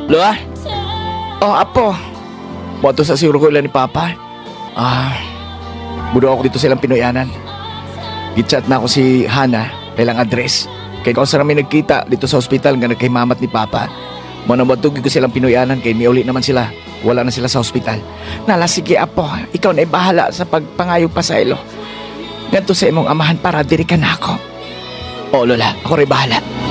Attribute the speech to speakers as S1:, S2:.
S1: Lola? Oh, apo. Buto sa siguro ko ilan ni Papa. Budo ako dito silang Pinoyanan. Gitchat na ako si Hana, kailang address. Kaya kung saan kami nagkita dito sa ospital nga nagkaimamat ni Papa. Manabatugin ko silang Pinoyanan kay miuli naman sila. Wala na sila sa ospital. Nala, sige apo, ikaw na ibahala sa pagpangayog pa sa ilo. Ganto sa imong amahan para diri ka na ako. Oo, Lola, ako rin bahala.